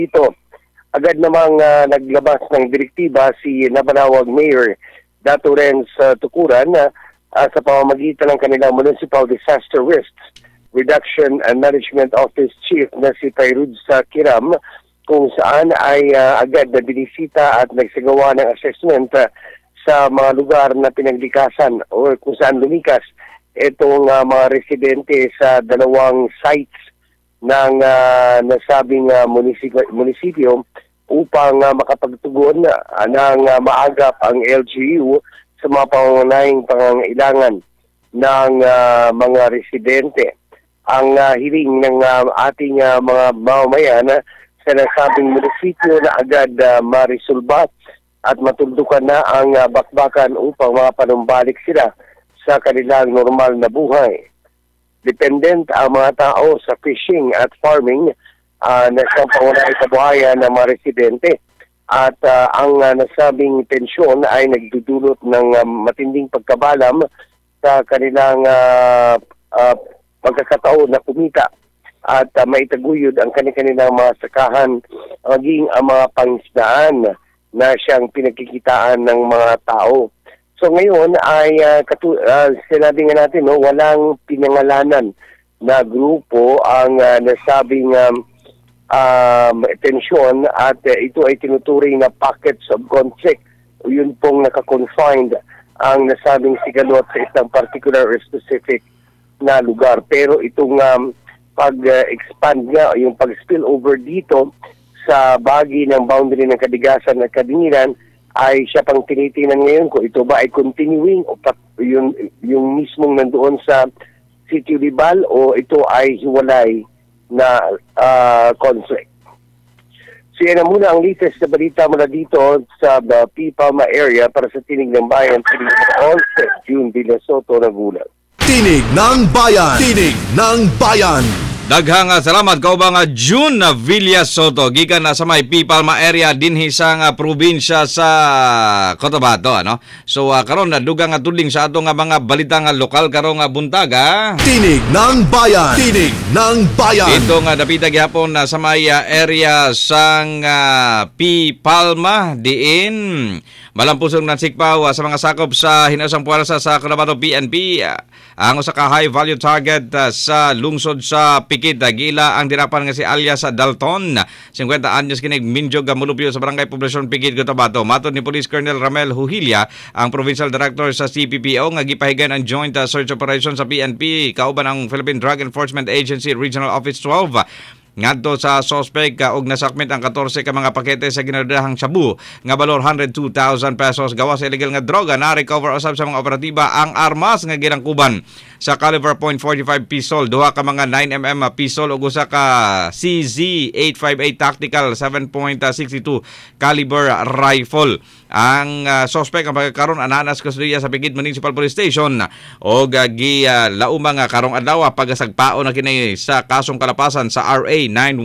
Dito, agad namang naglabas ng direktiba si Nabanawag Mayor Dato Renz Tukuran sa pamamagitan ng kanilang Municipal Disaster Risks Reduction and Management Office Chief na si Tairud Kiram, kung saan ay agad na binisita at nagsagawa ng assessment sa mga lugar na pinaglikasan o kung saan lumikas itong mga residente sa dalawang sites ng nasabing munisipyo upang makapagtugon ng maagap ang LGU sa mga pangunahing pangangailangan ng mga residente. Ang hiling ng ating mga mamamayan sa nasabing munisipyo na agad marisolba at matuldukan na ang bakbakan upang mapanumbalik sila sa kanilang normal na buhay. Dependent ang mga tao sa fishing at farming na siyang pangunahing kabuhayan ng mga residente. At ang nasabing pensyon ay nagdudulot ng matinding pagkabalam sa kanilang pagkakataon na kumita at maitaguyod ang kanilang mga sakahan maging ang mga pangisdaan na siyang pinagkikitaan ng mga tao. So ngayon ay sinabi nga natin, walang pinangalanan na grupo ang nasabing tensyon at ito ay tinuturing na pockets of conflict. Yun pong nakakonfined ang nasabing sigalot sa isang particular or specific na lugar. Pero itong pag-expand nga, yung pag-spill over dito sa bahagi ng boundary ng Kadigasan at Kadingilan, ay siya pang tinitingnan ngayon kung ito ba ay continuing o yung mismong nandoon sa Sitio Libal o ito ay hiwalay na conflict. So yan na muna ang latest na balita mula dito sa P. Palma area para sa Tinig ng Bayan. June Villa Soto, nagulat. Tinig ng Bayan! Tinig ng Bayan! Daghang salamat kaubang June Villa Soto gikan sa may P. Palma area dinhi sa probinsya sa Cotabato, ano. So karon dugang tudling sa ato nga mga balitang lokal karong buntaga. Tinig ng Bayan. Tinig ng Bayan. Ito nga dapita gihapon sa may area sang P. Palma diin malampusong nansikpaw sa mga sakop sa hinasang puwersa sa Cotabato PNP. Ang usa ka high value target sa lungsod sa Pikit, gila ang dirapan nga si alias Dalton, 50 anyos kinig minjog mulupyo sa barangay Poblasyon Pikit, Cotabato. Matod ni Police Colonel Ramel Huhilia, ang Provincial Director sa CPPO, nga gipahigan ang joint search operation sa PNP kauban ang Philippine Drug Enforcement Agency Regional Office 12 ngadto sa suspect og nasakmit ang 14 ka mga pakete sa ginadahang shabu nga balor 102,000 pesos gawa sa illegal nga droga. Na recover usab sa mga operatiba ang armas nga ginangkuban sa caliber .45 pistol, duha ka mga 9mm pistol ug usa ka CZ858 tactical 7.62 caliber rifle. Ang suspect ang pagkakaroon ananas kustodiya sa Pikit Municipal Police Station o laumang karong adlaw pagasagpaon na kini sa kasong kalapasan sa RA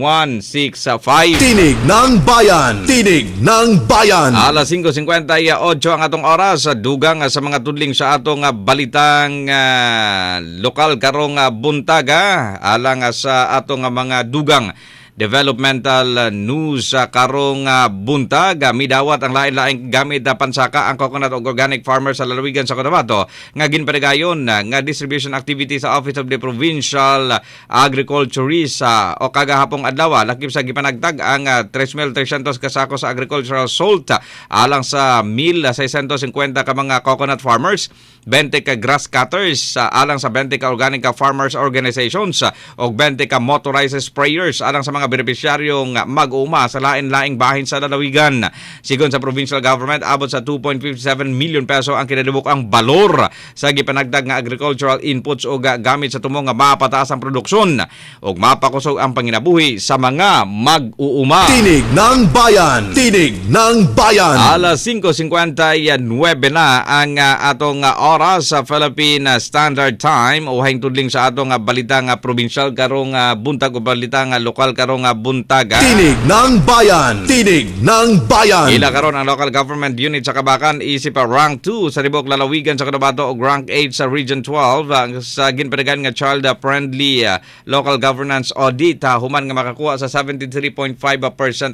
9165. Tinig ng Bayan. Tinig ng Bayan. Alas 5:58 ang atong oras, dugang sa mga tudling sa atong balitang lokal karong buntaga alang sa atong mga dugang developmental news karong buntag. Midawat ang lain-laing gamit na pansaka ang coconut ug organic farmers sa lalawigan sa Cotabato nga ginpadayon nga distribution activity sa Office of the Provincial Agriculturist o kagahapong adlaw lakip sa gipanagtag ang 3,300 kasako sa agricultural salt alang sa 1,650 ka mga coconut farmers, 20 ka grass cutters alang sa 20 ka organic farmers organizations o 20 ka motorized sprayers alang sa mga benepisyaryong mag-uma sa lain-laing bahin sa lalawigan. Sigon sa provincial government, abot sa 2.57 million peso ang kinadibuk ang balor sa gipanagdag nga agricultural inputs o gamit sa tumong nga mapataas ang produksyon o mapakusog ang panginabuhi sa mga mag-uuma. Tinig ng Bayan. Tinig ng Bayan. Alas 5:59 na ang atong oras sa Philippine Standard Time o haing tudling sa atong balitang provincial karong buntag o balitang lokal karong buntaga. Tinig ng Bayan. Tinig ng Bayan. Ila karon ang local government unit sa Kabakan isip rank 2 sa Ribok Lalawigan sa Cotabato ug rank 8 sa Region 12 sa ginpadagan nga child friendly local governance audit human nga makakuha sa 73.5%